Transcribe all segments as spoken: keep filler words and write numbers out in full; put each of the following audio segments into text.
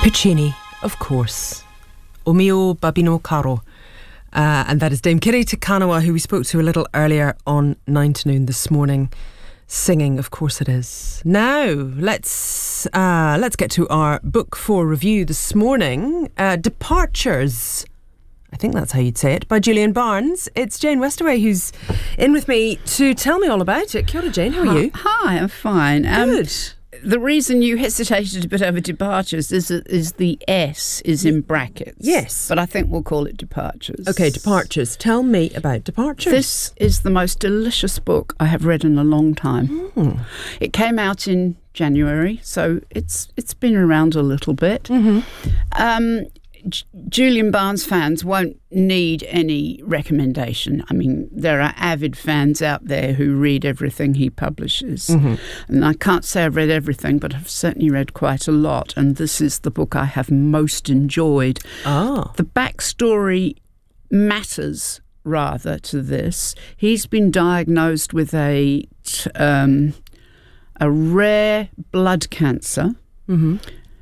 Puccini, of course. O mio babino caro. Uh, and that is Dame Kiri Te Kanawa, who we spoke to a little earlier on nine to Noon this morning, singing, of course it is. Now, let's uh, let's get to our book for review this morning. Uh, Departures, I think that's how you'd say it, by Julian Barnes. It's Jane Westaway who's in with me to tell me all about it. Kia ora, Jane, how are you? Hi, I'm fine. Um, Good. The reason you hesitated a bit over Departures is is the S is in brackets. Yes. But I think we'll call it Departures. Okay, Departures. Tell me about Departures. This is the most delicious book I have read in a long time. Mm. It came out in January, so it's it's been around a little bit. Mm-hmm. Um, J- Julian Barnes fans won't need any recommendation. I mean, there are avid fans out there who read everything he publishes. Mm-hmm. And I can't say I've read everything, but I've certainly read quite a lot. And this is the book I have most enjoyed. Ah. The backstory matters rather to this. He's been diagnosed with a, um, a rare blood cancer. Mm-hmm.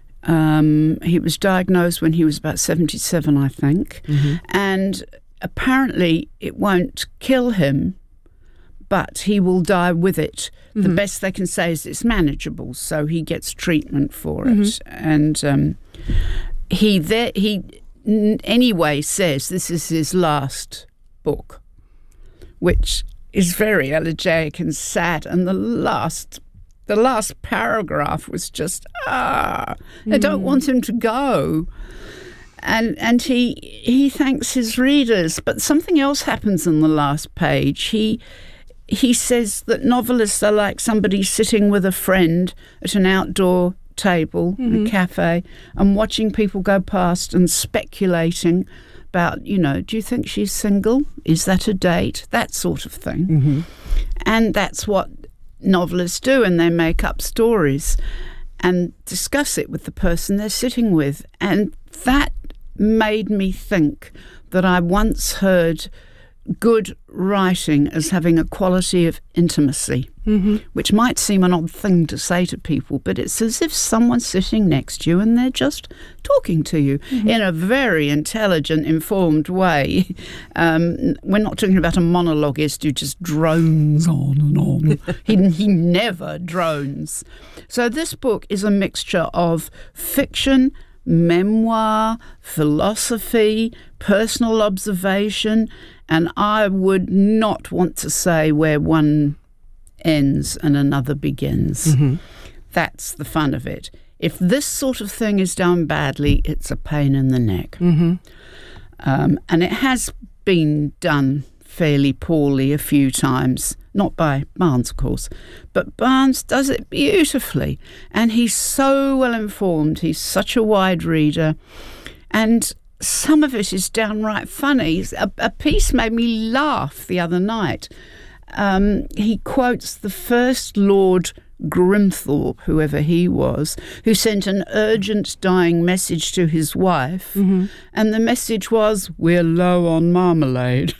Um, he was diagnosed when he was about seventy-seven, I think, Mm-hmm. and apparently it won't kill him, but he will die with it. Mm-hmm. The best they can say is it's manageable, so he gets treatment for it. Mm-hmm. And um, he there he n- anyway says this is his last book, which is very elegiac and sad. And the last. The last paragraph was just, ah, I don't want him to go. And and he he thanks his readers. But something else happens in the last page. He he says that novelists are like somebody sitting with a friend at an outdoor table, Mm-hmm. a cafe, and watching people go past and speculating about, you know, do you think she's single? Is that a date? That sort of thing. Mm-hmm. And that's what novelists do, and they make up stories and discuss it with the person they're sitting with. And that made me think that I once heard good writing as having a quality of intimacy, Mm-hmm. which might seem an odd thing to say to people, but it's as if someone's sitting next to you and they're just talking to you Mm-hmm. in a very intelligent, informed way. Um, we're not talking about a monologuist who just drones on and on. he, he never drones. So this book is a mixture of fiction, memoir, philosophy, personal observation, and I would not want to say where one ends and another begins. Mm-hmm. That's the fun of it. If this sort of thing is done badly, it's a pain in the neck. Mm-hmm. Um, and it has been done fairly poorly a few times, not by Barnes, of course, but Barnes does it beautifully. And he's so well informed. He's such a wide reader. And some of it is downright funny. A, a piece made me laugh the other night. Um, he quotes the first Lord Grimthorpe, whoever he was, who sent an urgent dying message to his wife, Mm-hmm. and the message was, "We're low on marmalade."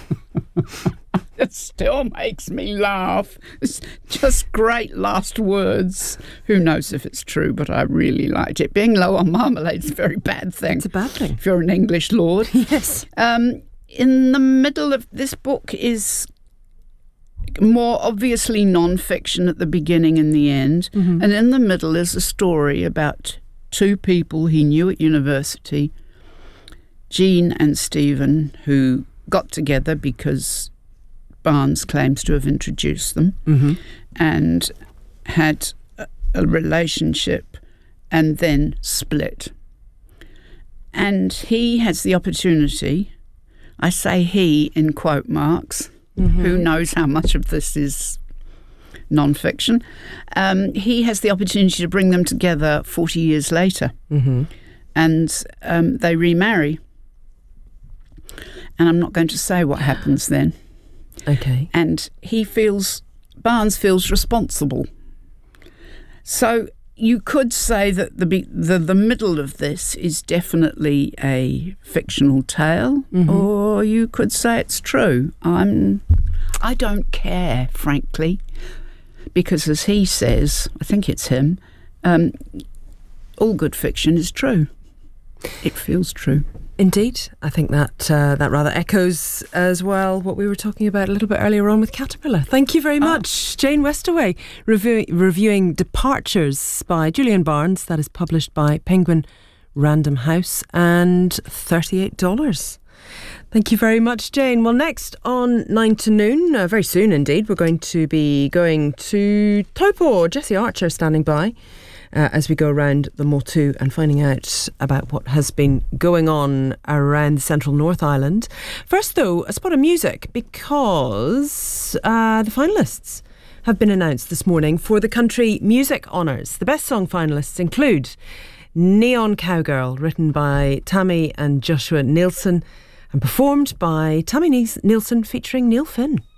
It still makes me laugh. It's just great last words. Who knows if it's true, but I really liked it. Being low on marmalade is a very bad thing. It's a bad thing. If you're an English lord. Yes. Um, in the middle of this book is more obviously non-fiction at the beginning and the end. Mm-hmm. And in the middle is a story about two people he knew at university, Jean and Stephen, who got together because Barnes claims to have introduced them, Mm-hmm. and had a, a relationship and then split. And he has the opportunity, I say he in quote marks, Mm-hmm. who knows how much of this is non-fiction, um, he has the opportunity to bring them together forty years later. Mm-hmm. And um, they remarry. And I'm not going to say what happens then. Okay. And he feels, Barnes feels responsible. So you could say that the the, the middle of this is definitely a fictional tale, Mm-hmm. or you could say it's true. I'm, I don't care, frankly, because as he says, I think it's him, um, all good fiction is true. It feels true. Indeed. I think that uh, that rather echoes as well what we were talking about a little bit earlier on with Caterpillar. Thank you very much. Oh. Jane Westaway review- reviewing Departures by Julian Barnes. That is published by Penguin Random House, and thirty-eight dollars. Thank you very much, Jane. Well, next on nine to noon, uh, very soon indeed, we're going to be going to Taupo. Jessie Archer standing by uh, as we go around the Motu and finding out about what has been going on around the Central North Island. First, though, a spot of music, because uh, the finalists have been announced this morning for the Country Music Honours. The Best Song finalists include Neon Cowgirl, written by Tammy and Joshua Nielsen, and performed by Tammy Nielsen featuring Neil Finn.